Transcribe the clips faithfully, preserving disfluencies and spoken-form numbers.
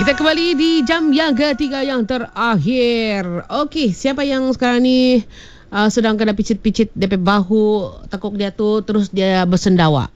Kita kembali di jam yang ketiga yang terakhir. Okey, siapa yang sekarang ni uh, sedang kena picit-picit D P bahu, tekuk dia tu terus dia bersendawa.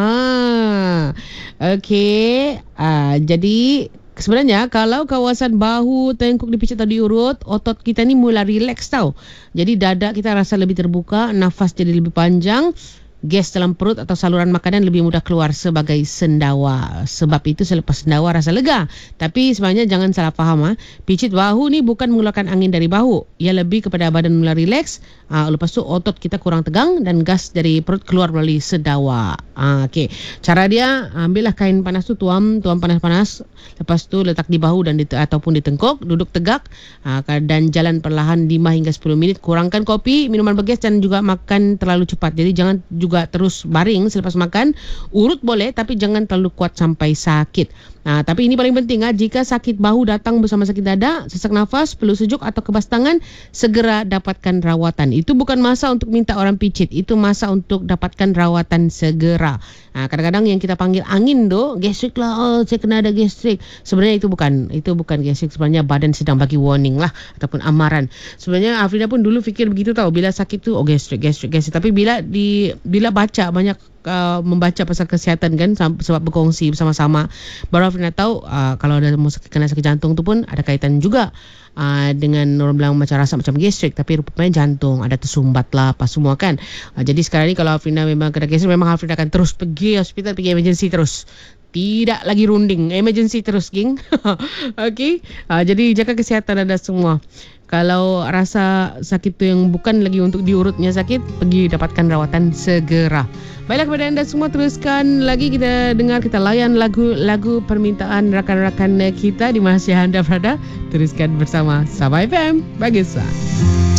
Ah, okey. Ah, jadi sebenarnya kalau kawasan bahu, tengkuk dipicit atau diurut, otot kita ni mula relax tau. Jadi dada kita rasa lebih terbuka, nafas jadi lebih panjang. Gas dalam perut atau saluran makanan lebih mudah keluar sebagai sendawa. Sebab itu selepas sendawa rasa lega. Tapi sebenarnya jangan salah faham. Ha? Picit bahu ni bukan mengeluarkan angin dari bahu. Ia lebih kepada badan mula relax. Ha, lepas tu otot kita kurang tegang dan gas dari perut keluar melalui sendawa. Ha, okay. Cara dia, ambillah kain panas tu, tuam, tuam panas-panas. Lepas tu letak di bahu dan di, ataupun di tengkuk. Duduk tegak ha, dan jalan perlahan lima hingga sepuluh minit. Kurangkan kopi, minuman bergas dan juga makan terlalu cepat. Jadi jangan juga terus baring selepas makan. Urut boleh tapi jangan terlalu kuat sampai sakit. Nah, tapi ini paling penting ha, jika sakit bahu datang bersama sakit dada, sesak nafas, peluh sejuk atau kebas tangan, segera dapatkan rawatan. Itu bukan masa untuk minta orang picit, itu masa untuk dapatkan rawatan segera. Nah, kadang-kadang yang kita panggil angin tu, gastrik lah, oh, saya kena ada gastrik. Sebenarnya itu bukan, itu bukan gastrik, sebenarnya badan sedang bagi warning lah ataupun amaran. Sebenarnya Afrina pun dulu fikir begitu tahu, bila sakit tu oh gastrik, gastrik, gastrik. Tapi bila di bila baca banyak Uh, membaca pasal kesihatan kan, sebab berkongsi bersama-sama, baru Afrina tahu uh, kalau ada sakit, kena sakit jantung tu pun ada kaitan juga uh, dengan orang bilang macam rasa macam gastrik, tapi rupanya jantung ada tersumbat lah apa semua kan. Uh, jadi sekarang ni kalau Afrina memang kena gastrik, memang Afrina akan terus pergi hospital, pergi emergency terus. Tidak lagi runding, emergency terus geng. Okey, uh, jadi jaga kesihatan anda semua. Kalau rasa sakit tu yang bukan lagi untuk diurutnya sakit, pergi dapatkan rawatan segera. Baiklah kepada anda semua, teruskan lagi kita dengar, kita layan lagu-lagu permintaan rakan-rakan kita di mana anda berada. Teruskan bersama Sabah F M. Bagus.